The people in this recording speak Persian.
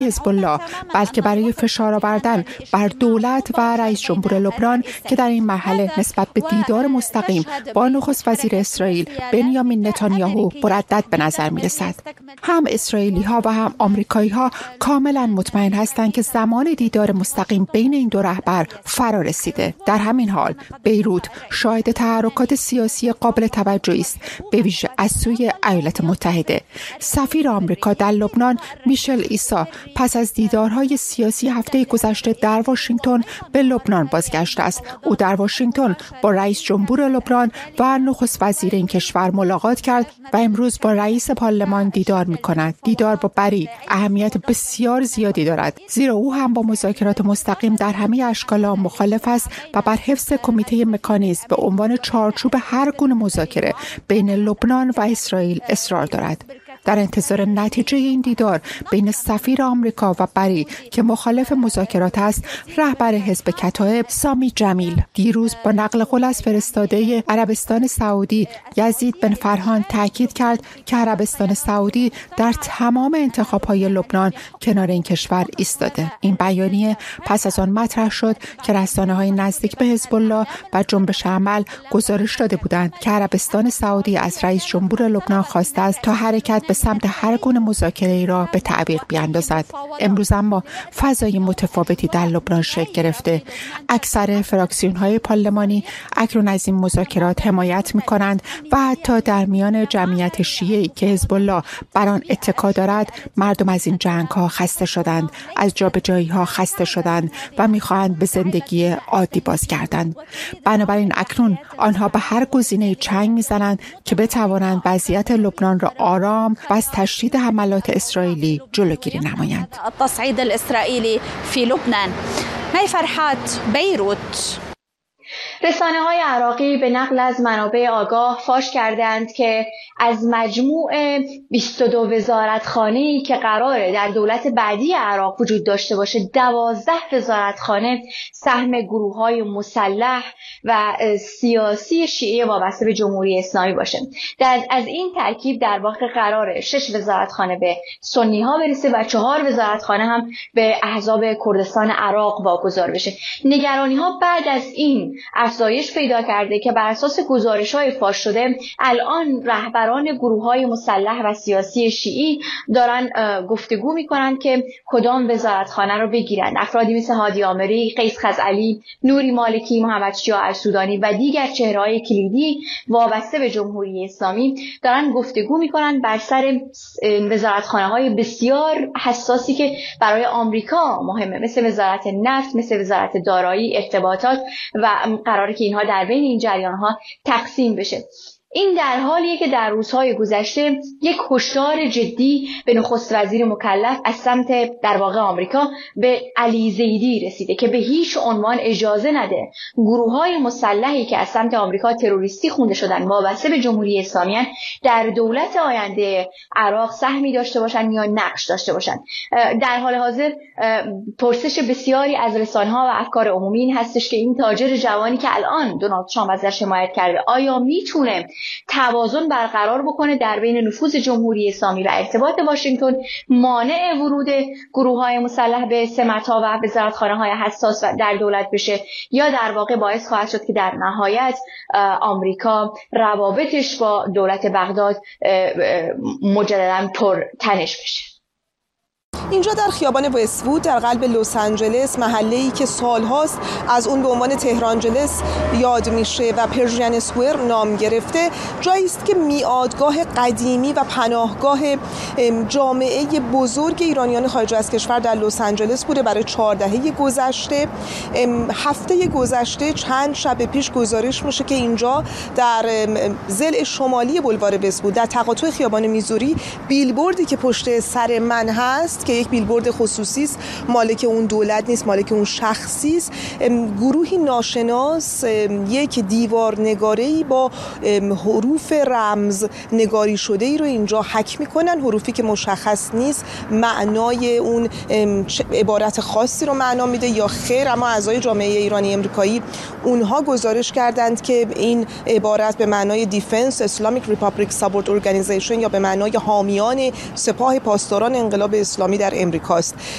حزب الله، بلکه برای فشار آوردن بر دولت و رئیس جمهور لبنان که در این مرحله نسبت به دیدار مستقیم با نخست وزیر اسرائیل بنیامین نتانیاهو مردد به نظر می‌رسد. هم اسرائیلی‌ها و هم آمریکایی‌ها کاملا مطمئن هستند که زمان دیدار مستقیم بین این دو رهبر فرا رسیده. در همین حال بیروت شاهد تحرکات سیاسی قابل توجهی است، به ویژه از سوی ایالات متحده. سفیر آمریکا در لبنان میشل ایسا پس از دیدارهای سیاسی هفته گذشته در واشنگتن به لبنان بازگشته است. او در واشنگتن با رئیس جمهور لبنان و نخست وزیر این کشور ملاقات کرد و امروز با رئیس پارلمان دیدار می‌کند. دیدار با بری اهمیت بسیار زیادی دارد، زیرا او هم با مذاکرات مستقیم در همه اشکال مخالف است و بر حفظ کمیته مکانیزم به عنوان چارچوب هر گونه مذاکره بین لبنان و اسرائیل اصرار دارد. در انتظار نتیجه این دیدار بین سفیر آمریکا و بری که مخالف مذاکرات است، رهبر حزب کتائب سامی جمیل دیروز با نقل قول از فرستاده عربستان سعودی یزید بن فرهان تاکید کرد که عربستان سعودی در تمام انتخاب‌های لبنان کنار این کشور ایستاده. این بیانیه پس از آن مطرح شد که رسانه‌های نزدیک به حزب الله و جنبش عمل گزارش داده بودند که عربستان سعودی از رئیس جمهور لبنان خواسته است تا حرکت به سمت هر گونه مذاکره‌ای را به تعویق بیاندازد. امروز اما فضای متفاوتی در لبنان شکل گرفته. اکثر فراکسیون‌های پارلمانی اکنون از این مذاکرات حمایت می‌کنند و حتی در میان جمعیت شیعه‌ای که حزب الله بر آن اتکا دارد، مردم از این جنگ‌ها خسته شدند، از جابجایی‌ها خسته شدند و می‌خواهند به زندگی عادی بازگردند. بنابراین اکنون آنها به هر گزینه چنگ می‌زنند که بتوانند وضعیت لبنان را آرام و از تشدید حملات اسرائیلی جلوگیری نمایند. التصعيد الإسرائيلي في لبنان. مای فرحات، بیروت. رسانه‌های عراقی به نقل از منابع آگاه فاش کردند که از مجموع 22 وزارتخانه‌ای که قراره در دولت بعدی عراق وجود داشته باشه، 12 وزارتخانه سهم گروه‌های مسلح و سیاسی شیعه وابسته به جمهوری اسلامی باشه. از این ترکیب در واقع قراره 6 وزارتخانه به سنی‌ها برسه و 4 وزارتخانه هم به احزاب کردستان عراق واگذار بشه. نگرانی‌ها بعد از این افزایش پیدا کرده که بر اساس گزارش‌های فاش شده الان رهبران گروه‌های مسلح و سیاسی شیعی دارن گفتگو می‌کنند که کدام وزارتخانه رو بگیرند. افرادی مثل هادی آمری، قیس خزعلی، نوری مالکی، محمد شجاع السودانی و دیگر چهره‌های کلیدی وابسته به جمهوری اسلامی دارن گفتگو می‌کنند بر سر وزارتخانه‌های بسیار حساسی که برای آمریکا مهمه، مثل وزارت نفت، مثل وزارت دارایی، ارتباطات و قراره که اینها در بین این جریان‌ها تقسیم بشه. این در حالیه که در روزهای گذشته یک هشدار جدی به نخست وزیر مکلف از سمت در واقع آمریکا به علی زیدی رسیده که به هیچ عنوان اجازه نده گروه‌های مسلحی که از سمت آمریکا تروریستی خونده شدن وابسته به جمهوری اسلامی در دولت آینده عراق سهمی داشته باشن یا نقش داشته باشن. در حال حاضر پرسش بسیاری از رسانه‌ها و افکار عمومی این هستش که این تاجر جوانی که الان دونالد ترامپ ازش حمایت کرده آیا میتونه توازن برقرار بکنه در بین نفوذ جمهوری اسلامی و ارتباط واشنگتن، مانع ورود گروه‌های مسلح به سمت‌ها و وزارتخانه‌های حساس در دولت بشه، یا در واقع باعث خواهد شد که در نهایت آمریکا روابطش با دولت بغداد مجدداً پرتنش بشه. اینجا در خیابان وست‌وود در قلب لس آنجلس، محله‌ای که سال‌هاست از اون به عنوان تهرانجلس یاد میشه و پرژین اسکوئر نام گرفته، جایی است که میادگاه قدیمی و پناهگاه جامعه بزرگ ایرانیان خارج از کشور در لس آنجلس بوده برای 4 دهه گذشته. هفته گذشته چند شب پیش گزارش میشه که اینجا در ضلع شمالی بولوار وست‌وود در تقاطع خیابان میزوری بیلبوردی که پشت سر من هست که یک بیلبورد خصوصی است، مالک اون دولت نیست، مالک اون شخصی است، گروهی ناشناس یک دیوار نگاره‌ای با حروف رمز نگاری شده ای رو اینجا حک میکنن، حروفی که مشخص نیست معنای اون عبارت خاصی رو معنا میده یا خیر، اما اعضای جامعه ایرانی امریکایی اونها گزارش کردند که این عبارت به معنای دیفنس اسلامیک ریپابلیک ساپورت ارگانیزیشن یا به معنای حامیان سپاه پاسداران انقلاب اسلامی اسلامی در امریکاست.